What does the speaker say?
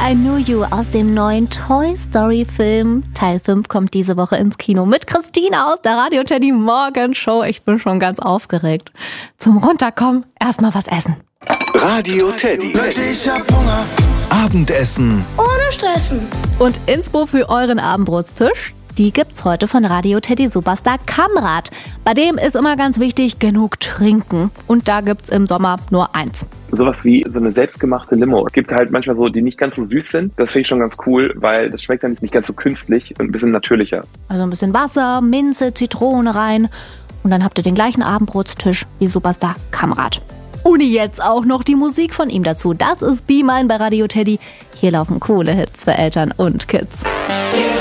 I Knew You aus dem neuen Toy Story Film. Teil 5 kommt diese Woche ins Kino mit Christina aus der Radio Teddy Morgenshow. Ich bin schon ganz aufgeregt. Zum Runterkommen erstmal was essen. Radio Teddy. Leute, ich hab Hunger. Abendessen. Ohne Stressen. Und Inspo für euren Abendbrotstisch, die gibt's heute von Radio Teddy Superstar Kamrat. Bei dem ist immer ganz wichtig, genug trinken. Und da gibt's im Sommer nur eins. Sowas wie so eine selbstgemachte Limo. Es gibt halt manchmal so, die nicht ganz so süß sind. Das finde ich schon ganz cool, weil das schmeckt dann nicht ganz so künstlich und ein bisschen natürlicher. Also ein bisschen Wasser, Minze, Zitrone rein. Und dann habt ihr den gleichen Abendbrotstisch wie Superstar Kamrat. Und jetzt auch noch die Musik von ihm dazu. Das ist Be Mine bei Radio Teddy. Hier laufen coole Hits für Eltern und Kids.